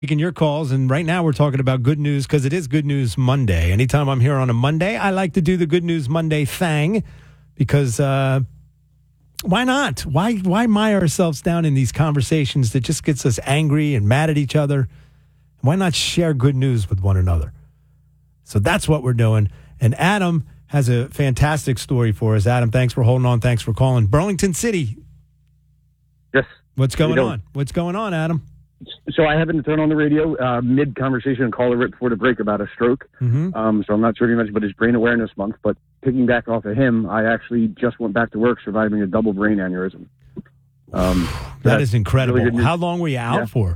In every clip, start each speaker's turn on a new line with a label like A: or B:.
A: Taking your calls, and right now we're talking about good news because it is Good News Monday. Anytime I'm here on a Monday, I like to do the Good News Monday thing because why not? Why mire ourselves down in these conversations that just gets us angry and mad at each other? Why not share good news with one another? So that's what we're doing. And Adam has a fantastic story for us. Adam, thanks for holding on. Thanks for calling. Burlington City.
B: Yes.
A: What's going on? What's going on, Adam?
B: So I happened to turn on the radio mid-conversation and call it right before the break about a stroke. So I'm not sure if you mentioned, but it's Brain Awareness Month. But picking back off of him, I actually just went back to work surviving a double brain aneurysm.
A: That is incredible. Really How long were you out for?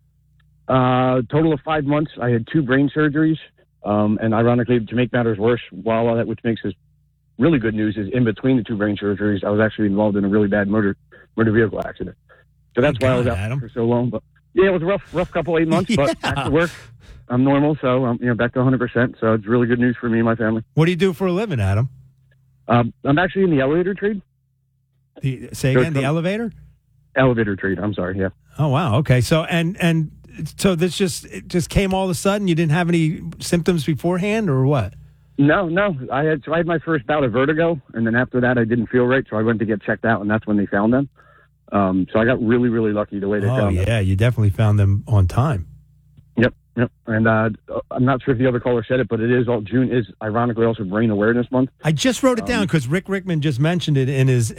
B: Total of 5 months. I had 2 brain surgeries. And ironically, to make matters worse, while all that, which makes this really good news, is in between the 2 brain surgeries, I was actually involved in a really bad motor vehicle accident. So that's why I was out for so long. But yeah, it was a rough couple 8 months, but back to work. I'm normal, so I'm back to 100%. So it's really good news for me and my family.
A: What do you do for a living, Adam?
B: I'm actually in the elevator trade.
A: Say again, the elevator?
B: Elevator trade. I'm sorry. Yeah.
A: Oh wow. Okay. So so this just came all of a sudden. You didn't have any symptoms beforehand, or what? No. I had my first bout of vertigo, and then after that, I didn't feel right, so I went to get checked out, and that's when they found them. So I got really, really lucky the way they found them. Oh, yeah, you definitely found them on time. Yep. And I'm not sure if the other caller said it, but June is ironically also Brain Awareness Month. I just wrote it down because Rick Rickman just mentioned it in his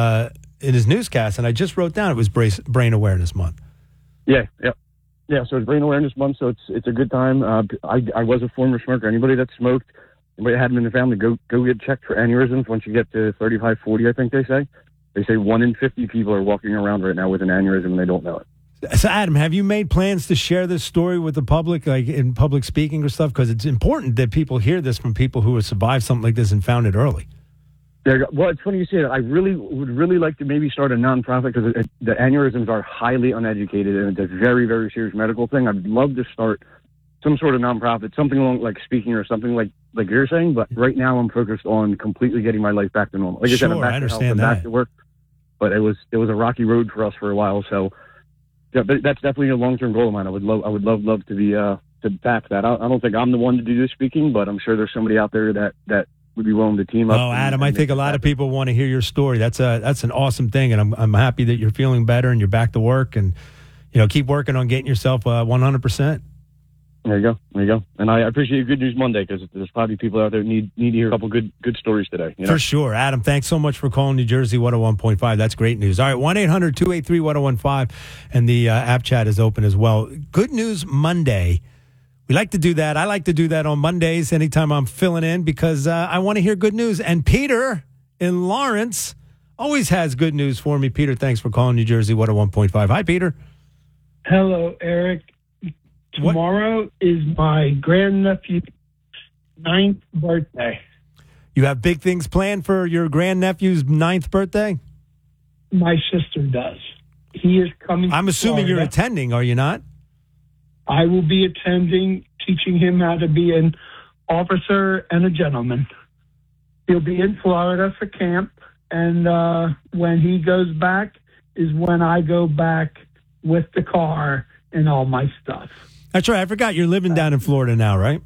A: newscast, and I just wrote down it was Brain Awareness Month. Yeah, so it's Brain Awareness Month, so it's a good time. I was a former smoker. Anybody that smoked, anybody that had them in the family, go get checked for aneurysms once you get to 35, 40, I think they say. They say 1 in 50 people are walking around right now with an aneurysm and they don't know it. So, Adam, have you made plans to share this story with the public, like in public speaking or stuff? Because it's important that people hear this from people who have survived something like this and found it early. Well, it's funny you say that. I would really like to maybe start a nonprofit because the aneurysms are highly uneducated and it's a very, very serious medical thing. I'd love to start some sort of nonprofit, something along like speaking or something like you're saying. But right now I'm focused on completely getting my life back to normal. Like I said, I'm back to health and back to work. But it was a rocky road for us for a while. So yeah, but that's definitely a long-term goal of mine. I would love to be to back that. I don't think I'm the one to do this speaking, but I'm sure there's somebody out there that would be willing to team up. Oh, Adam, I think a lot of people want to hear your story. That's an awesome thing, and I'm happy that you're feeling better and you're back to work, and keep working on getting yourself 100%. There you go. And I appreciate Good News Monday because there's probably people out there need to hear a couple good stories today. For sure. Adam, thanks so much for calling New Jersey 101.5. That's great news. All right, 1-800-283-1015, and the app chat is open as well. Good News Monday. We like to do that. I like to do that on Mondays anytime I'm filling in because I want to hear good news. And Peter in Lawrence always has good news for me. Peter, thanks for calling New Jersey 101.5. Hi, Peter.
C: Hello, Eric. Tomorrow is my grandnephew's 9th birthday.
A: You have big things planned for your grandnephew's 9th birthday?
C: My sister does. He is coming.
A: I'm assuming you're attending, are you not?
C: I will be attending, teaching him how to be an officer and a gentleman. He'll be in Florida for camp, and when he goes back is when I go back with the car and all my stuff. That's right. I forgot you're living down in Florida now, right?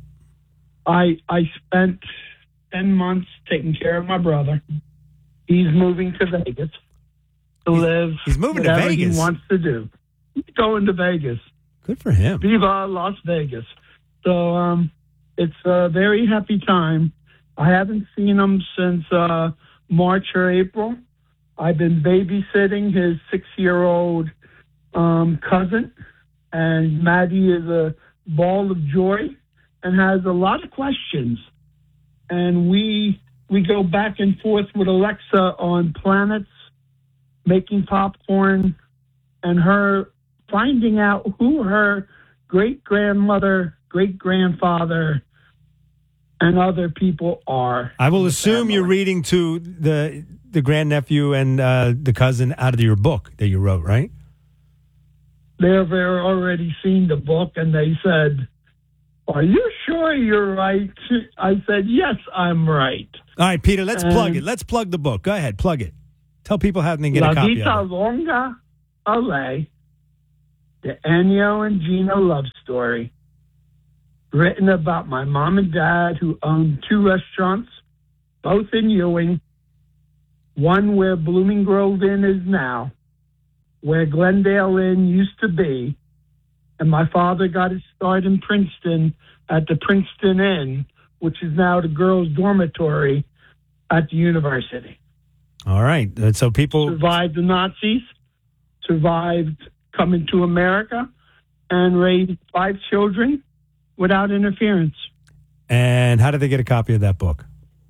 C: I spent 10 months taking care of my brother. He's moving to Vegas to live. He's moving to Vegas. He wants to do. He's going to Vegas. Good for him. Viva Las Vegas. So it's a very happy time. I haven't seen him since March or April. I've been babysitting his 6-year-old cousin. And Maddie is a ball of joy and has a lot of questions. And we go back and forth with Alexa on planets, making popcorn, and her finding out who her great-grandmother, great-grandfather, and other people are. I will assume you're reading to the grandnephew and the cousin out of your book that you wrote, right? They've already seen the book, and they said, "Are you sure you're right?" I said, "Yes, I'm right." All right, Peter, let's plug it. Let's plug the book. Go ahead, plug it. Tell people how they can get a copy of it. La Vita Longa Ale, The Ennio and Gino Love Story, written about my mom and dad who owned 2 restaurants, both in Ewing, one where Blooming Grove Inn is now, where Glendale Inn used to be, and my father got his start in Princeton at the Princeton Inn, which is now the girls' dormitory at the university.
A: All right. So people
C: survived the Nazis, survived coming to America, and raised 5 children without interference.
A: And how did they get a copy of that book?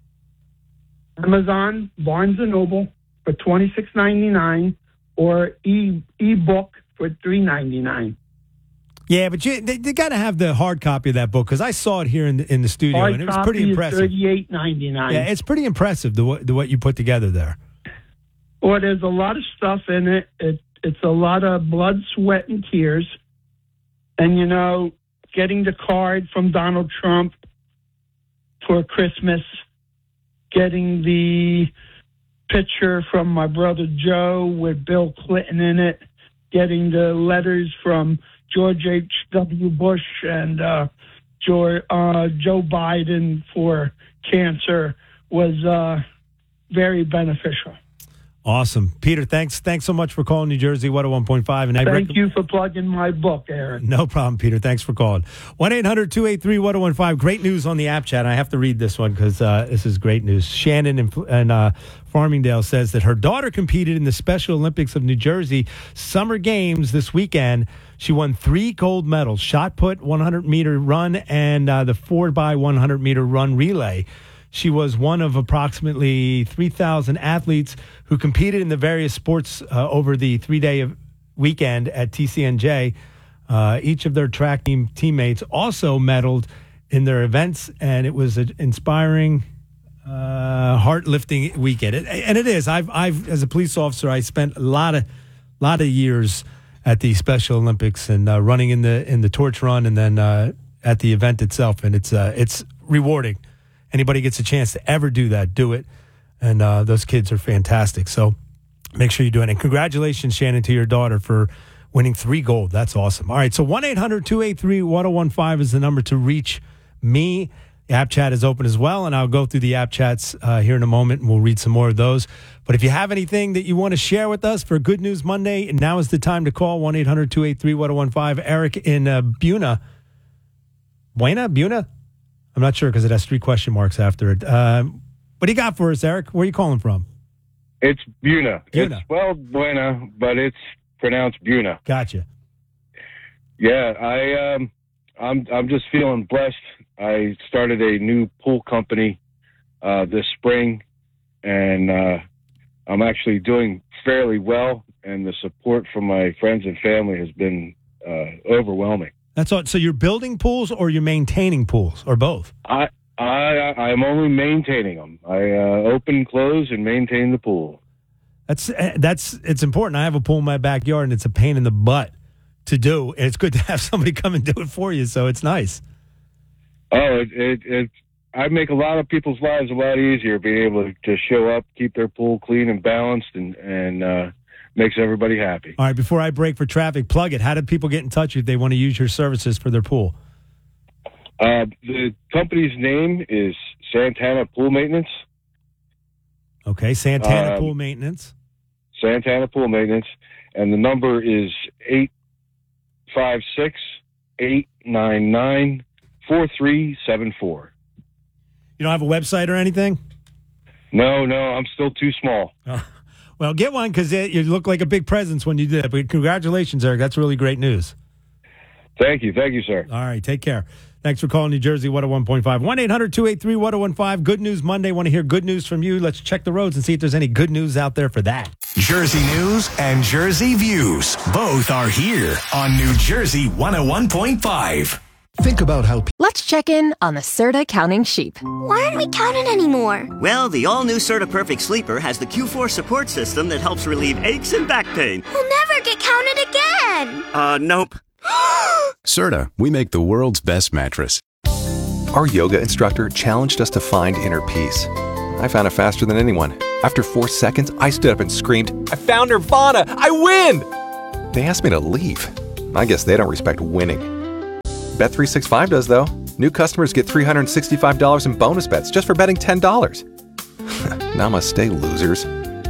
C: Amazon, Barnes & Noble for $26.99 or e-book for $3.99.
A: Yeah, but they got to have the hard copy of that book because I saw it here in the studio
C: Hard
A: and it was pretty impressive.
C: $38.99.
A: Yeah, it's pretty impressive the what you put together there.
C: Well, there's a lot of stuff in it. It's a lot of blood, sweat, and tears. And, you know, getting the card from Donald Trump for Christmas, getting the picture from my brother Joe with Bill Clinton in it, getting the letters from George H.W. Bush and Joe Biden for cancer was very beneficial.
A: Awesome. Peter, thanks so much for calling New Jersey 101.5. And
C: Thank you for plugging my book, Eric.
A: No problem, Peter. Thanks for calling. 1-800-283-1015. Great news on the app chat. I have to read this one because this is great news. Shannon in Farmingdale says that her daughter competed in the Special Olympics of New Jersey Summer Games this weekend. She won 3 gold medals, shot put, 100-meter run, and the 4x100-meter run relay. She was one of approximately 3,000 athletes who competed in the various sports over the 3-day weekend at TCNJ. Each of their track team teammates also medaled in their events, and it was an inspiring, heart-lifting weekend. And it is. I've as a police officer, I spent a lot of years at the Special Olympics and running in the torch run, and then at the event itself, and it's rewarding. Anybody gets a chance to ever do that, do it. And those kids are fantastic. So make sure you do it. And congratulations, Shannon, to your daughter for winning 3 gold. That's awesome. All right, so 1-800-283-1015 is the number to reach me. The app chat is open as well, and I'll go through the app chats here in a moment, and we'll read some more of those. But if you have anything that you want to share with us for Good News Monday, now is the time to call 1-800-283-1015. Eric in Buena. I'm not sure because it has 3 question marks after it. What do you got for us, Eric? Where are you calling from?
D: It's Buena.
A: Buena.
D: It's spelled Buena, but it's pronounced Buena.
A: Gotcha.
D: Yeah, I'm just feeling blessed. I started a new pool company this spring, and I'm actually doing fairly well. And the support from my friends and family has been overwhelming.
A: That's all. So you're building pools or you're maintaining pools or both?
D: I'm only maintaining them. I open, close, and maintain the pool.
A: It's important. I have a pool in my backyard, and it's a pain in the butt to do. And it's good to have somebody come and do it for you, so it's nice.
D: Oh, I make a lot of people's lives a lot easier being able to show up, keep their pool clean and balanced, and makes everybody happy.
A: All right, before I break for traffic, plug it. How do people get in touch if they want to use your services for their pool?
D: The company's name is Santana Pool Maintenance.
A: Okay, Santana Pool Maintenance.
D: Santana Pool Maintenance. And the number is 856-899-4374.
A: You don't have a website or anything?
D: No, I'm still too small.
A: Well, get one because you look like a big presence when you do that. But congratulations, Eric. That's really great news.
D: Thank you, sir.
A: All right, take care. Thanks for calling New Jersey 101.5. 1-800-283-1015. Good News Monday. Want to hear good news from you? Let's check the roads and see if there's any good news out there for that.
E: Jersey News and Jersey Views. Both are here on New Jersey 101.5.
F: Think about how...
G: Let's check in on the Serta counting sheep.
H: Why aren't we counting anymore?
I: Well, the all-new Serta Perfect Sleeper has the Q4 support system that helps relieve aches and back pain.
H: We'll never get counted again.
I: Nope.
F: Serta, we make the world's best mattress.
J: Our yoga instructor challenged us to find inner peace. I found it faster than anyone. After 4 seconds, I stood up and screamed, "I found Nirvana! I win!" They asked me to leave. I guess they don't respect winning. Bet365 does, though. New customers get $365 in bonus bets just for betting $10. Namaste, losers.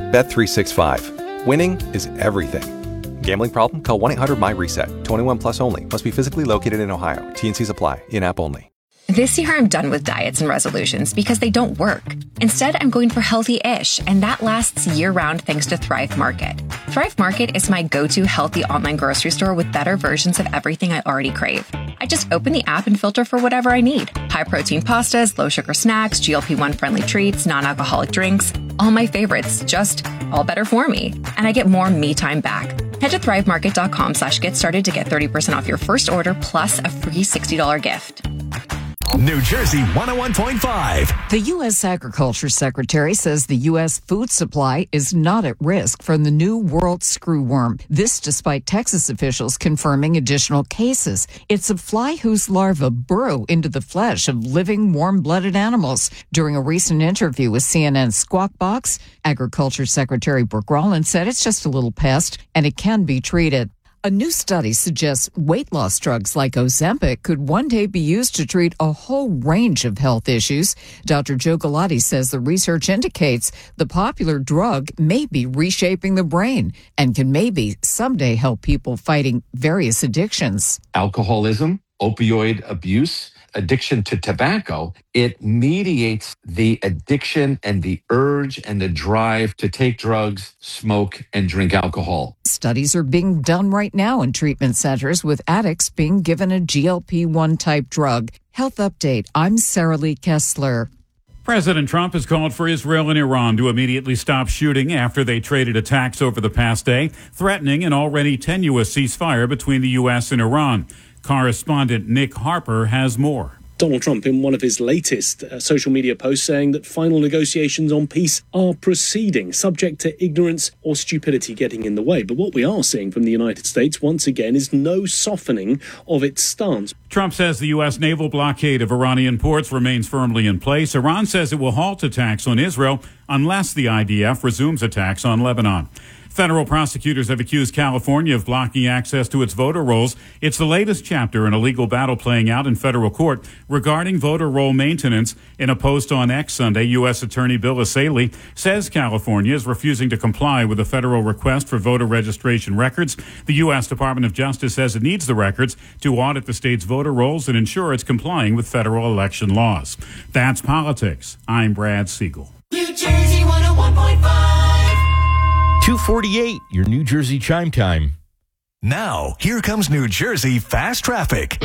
J: Bet365. Winning is everything. Gambling problem? Call 1-800-MY-RESET. 21 plus only. Must be physically located in Ohio. T&Cs apply. In-app only.
K: This year, I'm done with diets and resolutions because they don't work. Instead, I'm going for healthy-ish, and that lasts year-round thanks to Thrive Market. Thrive Market is my go-to healthy online grocery store with better versions of everything I already crave. I just open the app and filter for whatever I need. High-protein pastas, low-sugar snacks, GLP-1-friendly treats, non-alcoholic drinks. All my favorites, just all better for me. And I get more me time back. Head to thrivemarket.com/get started to get 30% off your first order plus a free $60 gift.
E: New Jersey 101.5.
L: The U.S. Agriculture Secretary says the U.S. food supply is not at risk from the new world screwworm. This despite Texas officials confirming additional cases. It's a fly whose larvae burrow into the flesh of living warm-blooded animals. During a recent interview with CNN's Squawk Box, Agriculture Secretary Brooke Rollins said it's just a little pest and it can be treated. A new study suggests weight loss drugs like Ozempic could one day be used to treat a whole range of health issues. Dr. Joe Galati says the research indicates the popular drug may be reshaping the brain and can maybe someday help people fighting various addictions.
M: Alcoholism, opioid abuse, addiction to tobacco, it mediates the addiction and the urge and the drive to take drugs, smoke, and drink alcohol.
L: Studies are being done right now in treatment centers with addicts being given a GLP-1 type drug. Health Update, I'm Sarah Lee Kessler.
N: President Trump has called for Israel and Iran to immediately stop shooting after they traded attacks over the past day, threatening an already tenuous ceasefire between the U.S. and Iran. Correspondent Nick Harper has more.
O: Donald Trump in one of his latest social media posts saying that final negotiations on peace are proceeding, subject to ignorance or stupidity getting in the way. But what we are seeing from the United States once again is no softening of its stance.
N: Trump says the U.S. naval blockade of Iranian ports remains firmly in place. Iran says it will halt attacks on Israel unless the IDF resumes attacks on Lebanon. Federal prosecutors have accused California of blocking access to its voter rolls. It's the latest chapter in a legal battle playing out in federal court regarding voter roll maintenance. In a post on X Sunday, U.S. Attorney Bill Asaley says California is refusing to comply with a federal request for voter registration records. The U.S. Department of Justice says it needs the records to audit the state's voter rolls and ensure it's complying with federal election laws. That's politics. I'm Brad Siegel.
P: New Jersey 101.5.
Q: 2:48, your New Jersey chime time.
E: Now, here comes New Jersey fast traffic.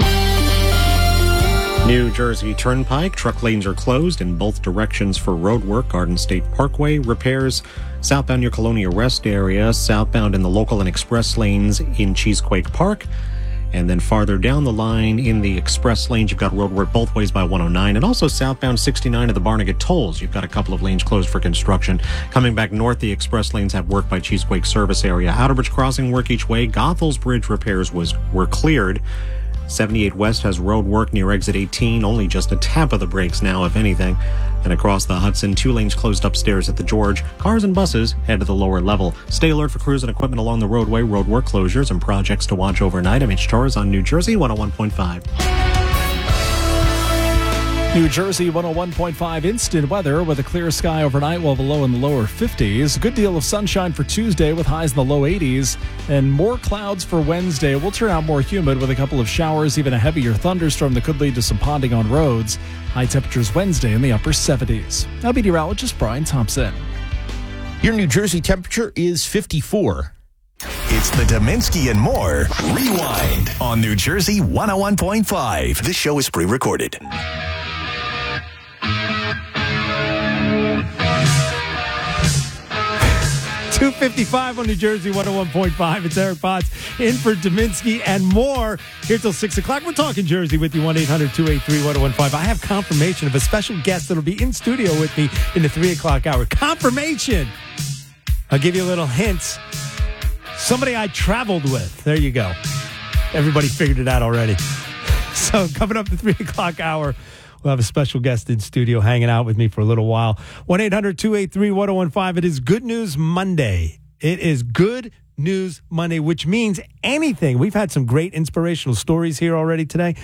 R: New Jersey Turnpike, truck lanes are closed in both directions for road work. Garden State Parkway repairs southbound near Colonia Rest area, southbound in the local and express lanes in Cheesequake Park. And then farther down the line in the express lanes, you've got road work both ways by 109, and also southbound 69 at the Barnegat tolls. You've got a couple of lanes closed for construction. Coming back north, the express lanes have work by Cheesequake service area. Outerbridge Crossing work each way. Goethals Bridge repairs were cleared. 78 West has road work near exit 18, only just a tap of the brakes now, if anything. And across the Hudson, 2 lanes closed upstairs at the George. Cars and buses head to the lower level. Stay alert for crews and equipment along the roadway, road work closures, and projects to watch overnight. I'm H. Torres on New Jersey 101.5.
S: New Jersey 101.5 instant weather with a clear sky overnight. We'll have a low in the lower 50s. A good deal of sunshine for Tuesday with highs in the low 80s. And more clouds for Wednesday. We'll turn out more humid with a couple of showers, even a heavier thunderstorm that could lead to some ponding on roads. High temperatures Wednesday in the upper 70s. Now meteorologist Brian Thompson.
Q: Your New Jersey temperature is 54.
E: It's the Dominski and More Rewind on New Jersey 101.5. This show is pre-recorded.
A: 2:55 on New Jersey 101.5. It's Eric Potts in for Dominski and More here till 6 o'clock. We're talking Jersey with you, 1-800-283-1015. I have confirmation of a special guest that will be in studio with me in the 3 o'clock hour. Confirmation! I'll give you a little hint. Somebody I traveled with. There you go. Everybody figured it out already. So coming up the 3 o'clock hour, we'll have a special guest in studio hanging out with me for a little while. 1-800-283-1015. It is Good News Monday. It is Good News Monday, which means anything. We've had some great inspirational stories here already today.